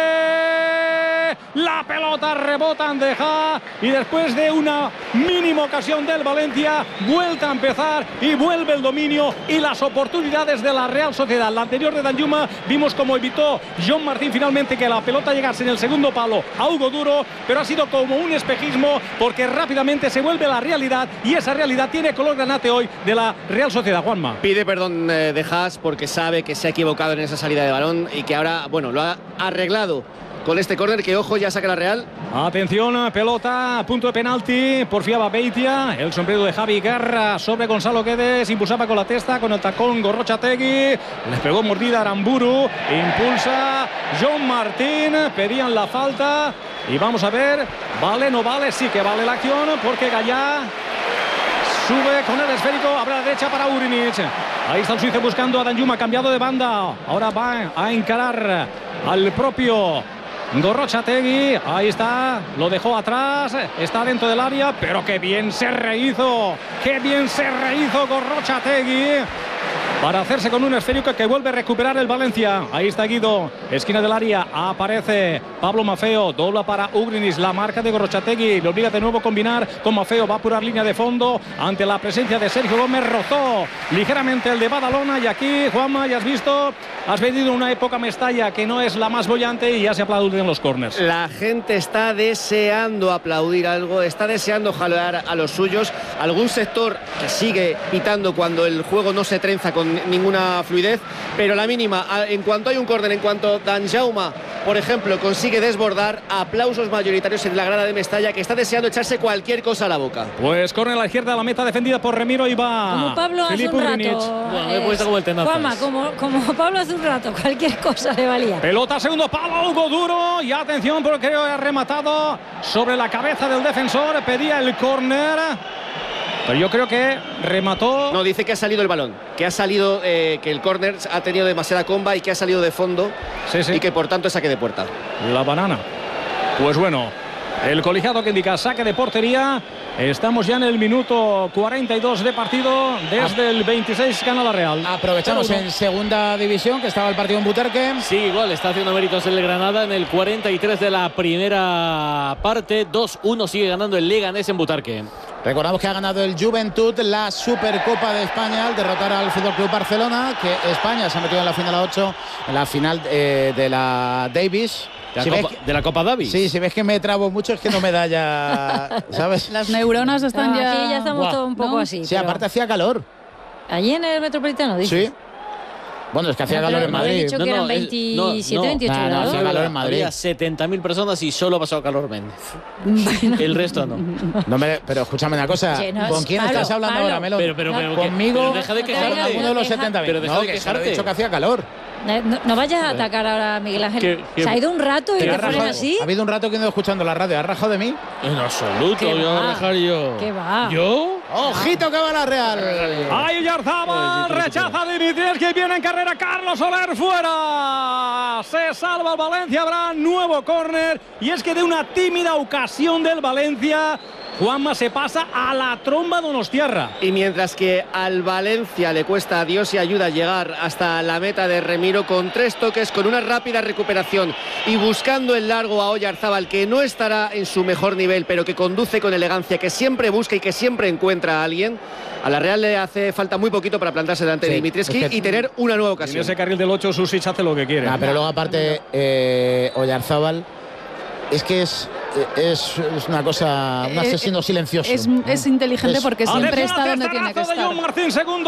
Guedes. La pelota rebota en Deja, y después de una mínima ocasión del Valencia, vuelta a empezar y vuelve el dominio y las oportunidades de la Real Sociedad. La anterior de Danjuma vimos cómo evitó John Martín finalmente que la pelota llegase en el segundo palo a Hugo Duro, pero ha sido como un espejismo, porque rápidamente se vuelve la realidad, y esa realidad tiene color granate hoy de la Real Sociedad. Juanma.
Pide perdón eh, de Haas porque sabe que se ha equivocado en esa salida de balón y que ahora, bueno, lo ha arreglado con este córner, que ojo, ya saca la Real.
Atención, pelota, punto de penalti, porfiaba Beitia, el sombrero de Javi Guerra sobre Gonzalo Guedes, impulsaba con la testa, con el tacón Gorrochategui, le pegó mordida a Aramburu, impulsa John Martín, pedían la falta y vamos a ver, vale, no vale, sí que vale la acción, porque Gallá sube con el esférico, abre la derecha para Urinic. Ahí está el suizo buscando a Danjuma, cambiado de banda, ahora va a encarar al propio Gorrochategui, ahí está, lo dejó atrás, está dentro del área, pero qué bien se rehizo, qué bien se rehizo Gorrochategui para hacerse con un esférico que vuelve a recuperar el Valencia. Ahí está Guido, esquina del área, aparece Pablo Mafeo, dobla para Ugrinis, la marca de Gorrochategui, le obliga de nuevo a combinar con Mafeo, va a apurar línea de fondo ante la presencia de Sergio Gómez, rozó ligeramente el de Badalona, y aquí, Juanma, ya has visto, has venido una época Mestalla que no es la más bollante y ya se aplauden en los córners.
La gente está deseando aplaudir algo, está deseando jalear a los suyos, algún sector que sigue pitando cuando el juego no se trenza con ninguna fluidez, pero la mínima, en cuanto hay un córner, en cuanto Danjuma, por ejemplo, consigue desbordar, aplausos mayoritarios en la grada de Mestalla, que está deseando echarse cualquier cosa a la boca.
Pues córner a la izquierda, la meta defendida por Remiro, y va
como Pablo hace un rato,
bueno, me he puesto como el tenazas.
Juanma, como, como Pablo hace un rato, cualquier cosa le valía.
Pelota, segundo palo, Hugo Duro, y atención porque creo que ha rematado sobre la cabeza del defensor, pedía el córner. Pero yo creo que remató.
No, dice que ha salido el balón, que ha salido, eh, que el córner ha tenido demasiada comba y que ha salido de fondo,
sí, sí.
y que por tanto es saque de puerta.
La banana. Pues bueno, el colegiado que indica saque de portería. Estamos ya en el minuto cuarenta y dos de partido. Desde el veintiséis gana la Real.
Aprovechamos en segunda división, que estaba el partido en Butarque.
Sí, igual está haciendo méritos el Granada en el cuarenta y tres de la primera parte. dos uno sigue ganando el Leganés en Butarque.
Recordamos que ha ganado el Juventud la Supercopa de España al derrotar al Fútbol Club Barcelona, que España se ha metido en la final a ocho, en la final eh, de la Davis.
¿De la,
si
Copa,
que,
¿De la Copa Davis?
Sí, si ves que me trabo mucho es que no me da ya, ¿sabes?
Las neuronas están
no,
ya...
Aquí ya estamos
Buah,
todos un poco
¿no?
así.
Sí, aparte hacía calor.
¿Allí en el Metropolitano, dices?
Sí. Bueno, es que hacía
No,
calor
pero
en
me
Madrid.
habéis dicho que
No, no,
eran
es-
veintisiete,
no, no.
veintiocho
Nah, no,
grados.
hacía calor en Madrid.
Había setenta mil personas y solo ha pasado calor Méndez. El resto no.
No me, pero escúchame una cosa.
Che, no,
¿Con quién
Pablo,
estás hablando
Pablo.
ahora, Melón?
Pero, pero, pero,
Conmigo.
pero deja de
No te
Con
vayas-
alguno de los
deja-
setenta
pero deja
no,
de
que se lo he
quejarte.
dicho que hacía calor.
No, no vayas a atacar ahora a Miguel Ángel.
¿Qué- qué-
Se ha ido un rato y
Pero
te
ha
pones
rajado-
así.
Ha habido un rato que no he escuchando la radio. ¿Has rajado de mí?
En absoluto,
¿Qué
voy a
va?
dejar yo.
¿Qué va?
¿Yo?
¡Ojito que va la Real!
¡Ay, Oyarzabal! Rechaza Dimitrievski, que viene en carrera Carlos Soler fuera. Se salva el Valencia, habrá nuevo córner. Y es que de una tímida ocasión del Valencia, Juanma se pasa a la tromba donostiarra.
Y mientras que al Valencia le cuesta a Dios y ayuda a llegar hasta la meta de Remiro con tres toques, con una rápida recuperación y buscando el largo a Oyarzábal, que no estará en su mejor nivel, pero que conduce con elegancia, que siempre busca y que siempre encuentra a alguien. A la Real le hace falta muy poquito para plantarse delante
Sí,
de Dimitrievski
es que-
y tener una nueva
En
ocasión.
ese carril del ocho, Susic hace lo que quiere.
Nah, pero luego aparte, eh, Oyarzábal es que es, es, es una cosa, un
Eh,
asesino silencioso.
Es, es inteligente
Es-
porque siempre
Atención,
está donde
cestarazo
tiene que
de
estar.
John Martín, segundo.